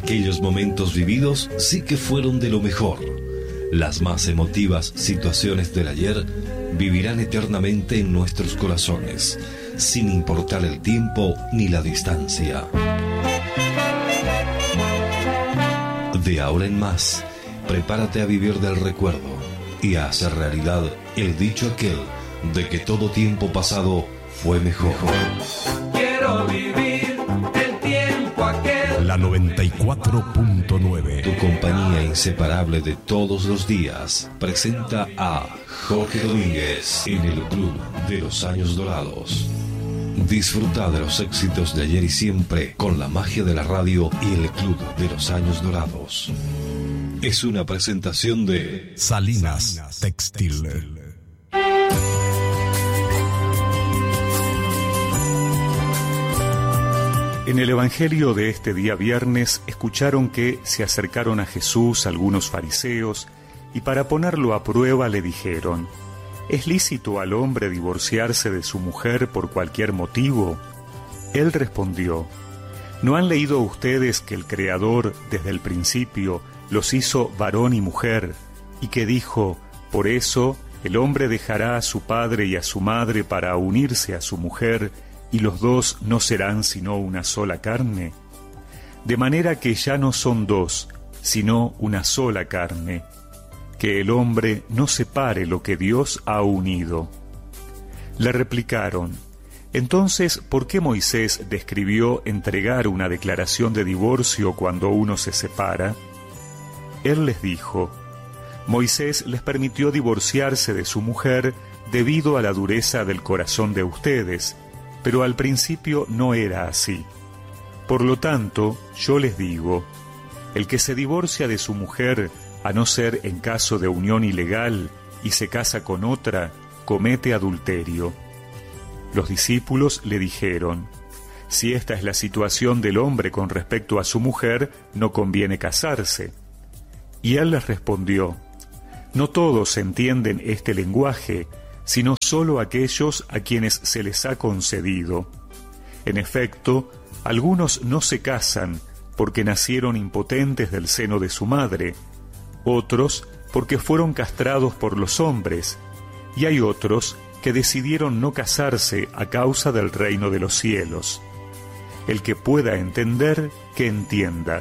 Aquellos momentos vividos sí que fueron de lo mejor. Las más emotivas situaciones del ayer vivirán eternamente en nuestros corazones, sin importar el tiempo ni la distancia. De ahora en más, prepárate a vivir del recuerdo y a hacer realidad el dicho aquel de que todo tiempo pasado fue mejor. Quiero vivir el tiempo aquel. La 94.9. Tu compañía inseparable de todos los días presenta a Jorge Domínguez en el Club de los Años Dorados. Disfruta de los éxitos de ayer y siempre con la magia de la radio y el Club de los Años Dorados. Es una presentación de Salinas Textil. En el Evangelio de este día viernes escucharon que se acercaron a Jesús algunos fariseos y para ponerlo a prueba le dijeron: ¿es lícito al hombre divorciarse de su mujer por cualquier motivo? Él respondió: ¿no han leído ustedes que el Creador desde el principio los hizo varón y mujer, y que dijo: por eso el hombre dejará a su padre y a su madre para unirse a su mujer, y los dos no serán sino una sola carne? De manera que ya no son dos, sino una sola carne. Que el hombre no separe lo que Dios ha unido. Le replicaron: entonces, ¿por qué Moisés describió entregar una declaración de divorcio cuando uno se separa? Él les dijo: Moisés les permitió divorciarse de su mujer debido a la dureza del corazón de ustedes, pero al principio no era así. Por lo tanto, yo les digo, el que se divorcia de su mujer, a no ser en caso de unión ilegal, y se casa con otra, comete adulterio. Los discípulos le dijeron: si esta es la situación del hombre con respecto a su mujer, no conviene casarse. Y él les respondió: no todos entienden este lenguaje, sino solo aquellos a quienes se les ha concedido. En efecto, algunos no se casan porque nacieron impotentes del seno de su madre, otros porque fueron castrados por los hombres, y hay otros que decidieron no casarse a causa del reino de los cielos. El que pueda entender, que entienda.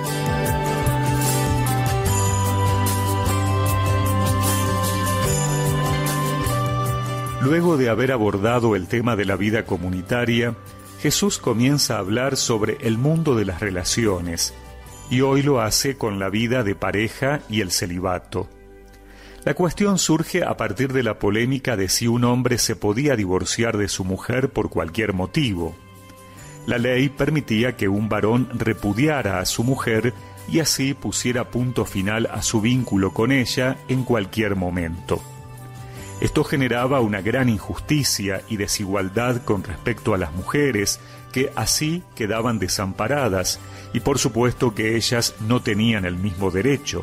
Luego de haber abordado el tema de la vida comunitaria, Jesús comienza a hablar sobre el mundo de las relaciones, y hoy lo hace con la vida de pareja y el celibato. La cuestión surge a partir de la polémica de si un hombre se podía divorciar de su mujer por cualquier motivo. La ley permitía que un varón repudiara a su mujer y así pusiera punto final a su vínculo con ella en cualquier momento. Esto generaba una gran injusticia y desigualdad con respecto a las mujeres, que así quedaban desamparadas, y por supuesto que ellas no tenían el mismo derecho.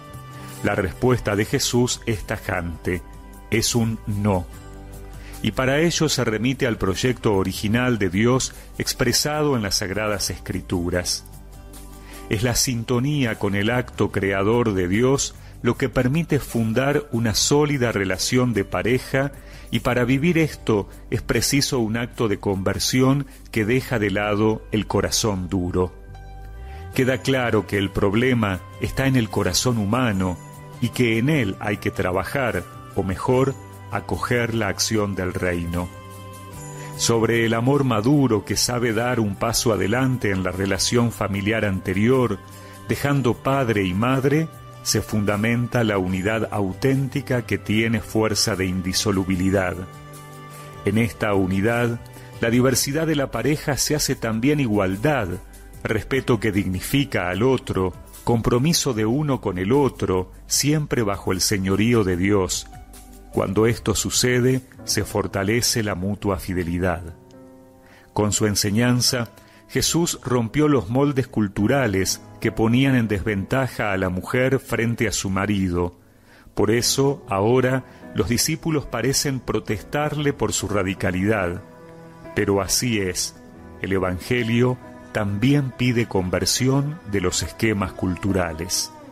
La respuesta de Jesús es tajante: es un no. Y para ello se remite al proyecto original de Dios expresado en las Sagradas Escrituras. Es la sintonía con el acto creador de Dios lo que permite fundar una sólida relación de pareja, y para vivir esto es preciso un acto de conversión que deja de lado el corazón duro. Queda claro que el problema está en el corazón humano y que en él hay que trabajar, o mejor, acoger la acción del reino. Sobre el amor maduro que sabe dar un paso adelante en la relación familiar anterior, dejando padre y madre, se fundamenta la unidad auténtica que tiene fuerza de indisolubilidad. En esta unidad, la diversidad de la pareja se hace también igualdad, respeto que dignifica al otro, compromiso de uno con el otro, siempre bajo el señorío de Dios. Cuando esto sucede, se fortalece la mutua fidelidad. Con su enseñanza, Jesús rompió los moldes culturales que ponían en desventaja a la mujer frente a su marido. Por eso, ahora, los discípulos parecen protestarle por su radicalidad. Pero así es, el Evangelio también pide conversión de los esquemas culturales.